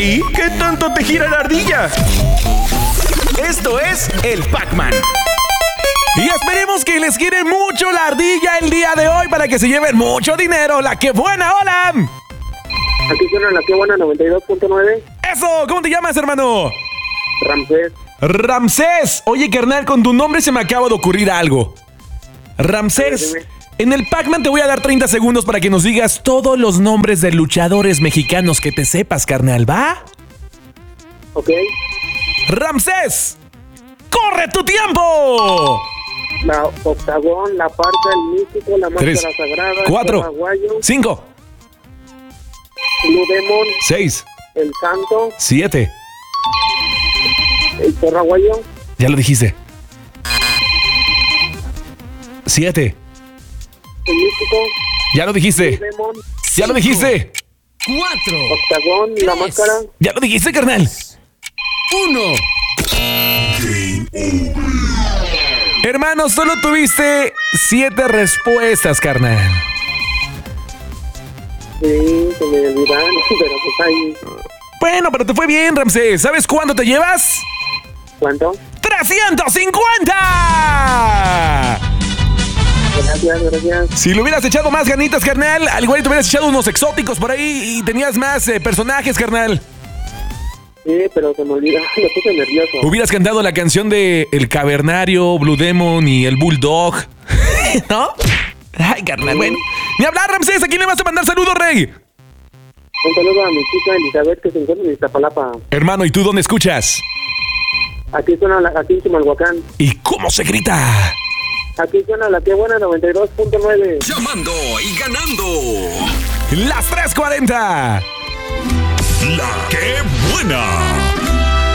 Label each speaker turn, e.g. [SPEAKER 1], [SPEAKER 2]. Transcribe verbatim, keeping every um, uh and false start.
[SPEAKER 1] ¿Y qué tanto te gira la ardilla? Esto es el Pac-Man. Y esperemos que les gire mucho la ardilla el día de hoy para que se lleven mucho dinero. ¡La que buena! ¡Hola!
[SPEAKER 2] Aquí suena la que buena noventa y dos punto nueve.
[SPEAKER 1] ¡Eso! ¿Cómo te llamas, hermano?
[SPEAKER 2] Ramsés.
[SPEAKER 1] Ramsés. Oye, carnal, con tu nombre se me acaba de ocurrir algo. Ramsés, en el Pac-Man te voy a dar treinta segundos para que nos digas todos los nombres de luchadores mexicanos que te sepas, carnal, ¿va?
[SPEAKER 2] Ok.
[SPEAKER 1] Ramsés, ¡corre tu tiempo!
[SPEAKER 2] La Octagón, la Parca, el Místico, la Máscara
[SPEAKER 1] Tres,
[SPEAKER 2] Sagrada,
[SPEAKER 1] cuatro,
[SPEAKER 2] el Paraguayo,
[SPEAKER 1] cinco,
[SPEAKER 2] Blue Demon,
[SPEAKER 1] seis,
[SPEAKER 2] el Santo,
[SPEAKER 1] siete.
[SPEAKER 2] el Paraguayo,
[SPEAKER 1] Ya lo dijiste. Siete.
[SPEAKER 2] el Místico,
[SPEAKER 1] Ya lo dijiste.
[SPEAKER 2] Blue Demon,
[SPEAKER 1] Ya lo dijiste.
[SPEAKER 3] Cuatro,
[SPEAKER 2] Octagón, la
[SPEAKER 3] Tres.
[SPEAKER 2] Máscara,
[SPEAKER 1] Ya lo dijiste, carnal.
[SPEAKER 3] uno.
[SPEAKER 1] Hermano, solo tuviste siete respuestas, carnal.
[SPEAKER 2] sí, se me olvidan, pero pues ahí,
[SPEAKER 1] Bueno, pero te fue bien, Ramsés. ¿Sabes cuánto te llevas?
[SPEAKER 2] ¿cuánto?
[SPEAKER 1] ¡trescientos cincuenta!
[SPEAKER 2] Gracias, gracias.
[SPEAKER 1] Si le hubieras echado más ganitas, carnal, al igual te hubieras echado unos exóticos por ahí y tenías más eh, personajes, carnal.
[SPEAKER 2] Sí, pero se me olvida, me puse nervioso.
[SPEAKER 1] Hubieras cantado la canción de El Cavernario, Blue Demon y el Bulldog. ¿No? Ay, carnal, bueno. Ni hablar, Ramsés. ¿A quién le vas a mandar saludos, rey?
[SPEAKER 2] Un saludo a mi chica Elizabeth que se encuentra en Iztapalapa.
[SPEAKER 1] Hermano, ¿y tú dónde escuchas?
[SPEAKER 2] Aquí suena la, aquí en Chimalhuacán.
[SPEAKER 1] ¿Y cómo se grita?
[SPEAKER 2] Aquí suena la que buena noventa y dos punto nueve.
[SPEAKER 3] Llamando y ganando.
[SPEAKER 1] Las tres cuarenta.
[SPEAKER 4] La que buena.